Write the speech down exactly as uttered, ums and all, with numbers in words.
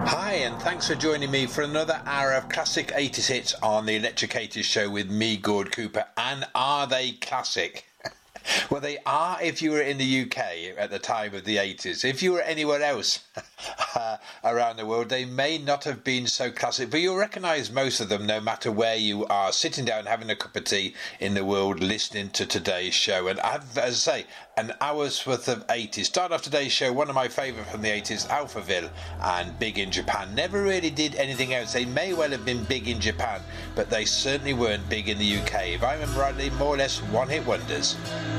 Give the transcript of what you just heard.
Hi, and thanks for joining me for another hour of classic eighties hits on the Electric eighties show with me, Gord Cooper. And are they classic? Well, they are if you were in the U K at the time of the eighties. If you were anywhere else uh, around the world, they may not have been so classic, but you'll recognise most of them no matter where you are, sitting down having a cup of tea in the world, listening to today's show. And I've, as I say, an hour's worth of eighties. Start off today's show, one of my favourite from the eighties, Alphaville and Big in Japan. Never really did anything else. They may well have been big in Japan, but they certainly weren't big in the U K. If I remember rightly, more or less one-hit wonders.